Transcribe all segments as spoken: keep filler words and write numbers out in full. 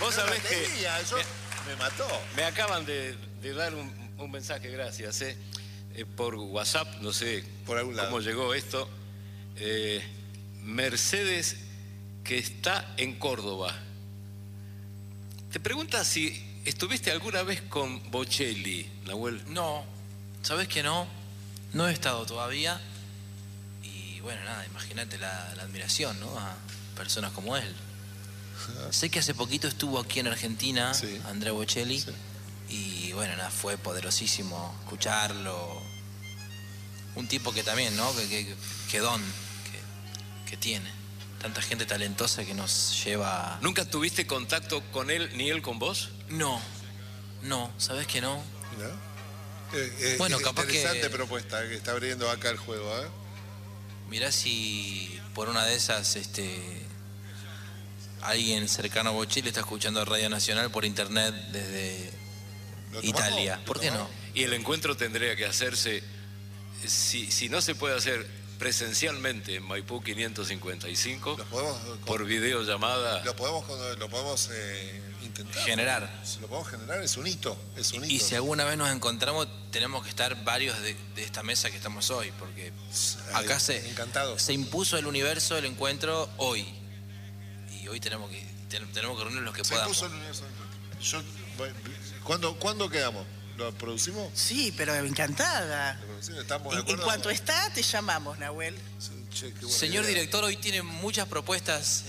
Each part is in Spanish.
Vos no sabés la que tenía, yo, me, me mató. Me acaban de, de dar un, un mensaje, gracias, eh, eh, por WhatsApp, no sé por algún lado cómo llegó esto. Eh, Mercedes, que está en Córdoba. Te pregunta si estuviste alguna vez con Bocelli, Nahuel. No, ¿sabés que no? No he estado todavía. Y bueno, nada, imagínate la, la admiración, ¿no? A personas como él. Sé que hace poquito estuvo aquí en Argentina, sí. Andrea Bocelli, sí. Y bueno, nada, fue poderosísimo escucharlo. Un tipo que también, ¿no? Que, que, que don que, que tiene. Tanta gente talentosa que nos lleva... ¿Nunca tuviste contacto con él ni él con vos? No, no, ¿sabés que no? ¿No? Eh, eh, bueno, eh, capaz interesante que... propuesta que está abriendo acá el juego, ¿eh? Mirá si por una de esas, este... alguien cercano a Bocelli está escuchando Radio Nacional por internet desde Italia. ¿Por qué no? Y el encuentro tendría que hacerse, si, si no se puede hacer presencialmente en Maipú quinientos cincuenta y cinco, ¿Lo podemos, por videollamada. Lo podemos, lo podemos eh, intentar. Generar. Si lo podemos generar, es un hito. Es un hito. Y si alguna vez nos encontramos, tenemos que estar varios de, de esta mesa que estamos hoy, porque acá se, se impuso el universo, el encuentro hoy. Y hoy tenemos que, tenemos que reunir los que se podamos. Impuso el universo. Yo, ¿cuándo, ¿Cuándo quedamos? ¿Lo producimos? Sí, pero encantada. ¿Estamos de en, en cuanto está, te llamamos, Nahuel. Che, Señor idea. Director, hoy tiene muchas propuestas.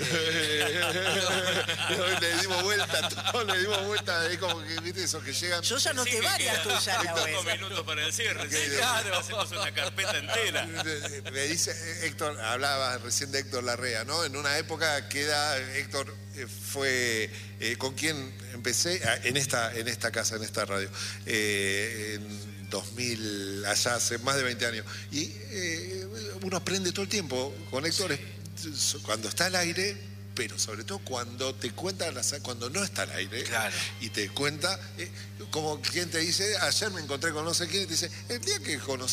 Hoy le dimos vuelta, todo le dimos vuelta, es como que, viste, esos que llegan. Yo ya noté varias tuyas, Nahuel. Cinco minutos para el cierre, okay, sí, claro, hacemos una carpeta entera. Me dice Héctor, hablaba recién de Héctor Larrea, ¿no? En una época queda, Héctor fue eh, con quien empecé en esta, en esta casa, en esta radio, eh, en dos mil, allá hace más de veinte años. Y eh, uno aprende todo el tiempo con Héctor, sí. Cuando está al aire, pero sobre todo cuando te cuenta, cuando no está al aire, claro. Y te cuenta, eh, como quien te dice, ayer me encontré con no sé quién, y te dice, el día que conocí